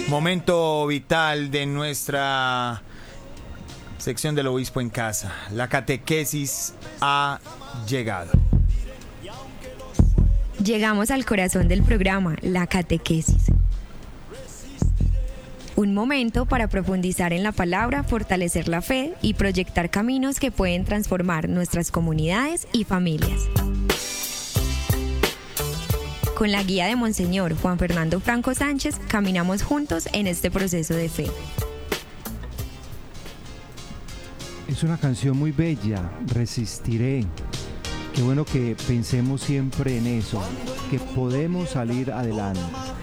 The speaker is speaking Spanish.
Momento vital de nuestra sección del obispo en casa. La catequesis ha llegado. Llegamos al corazón del programa, la catequesis. Un momento para profundizar en la palabra, fortalecer la fe y proyectar caminos que pueden transformar nuestras comunidades y familias. Con la guía de Monseñor Juan Fernando Franco Sánchez, caminamos juntos en este proceso de fe. Es una canción muy bella, Resistiré. Qué bueno que pensemos siempre en eso, que podemos salir adelante.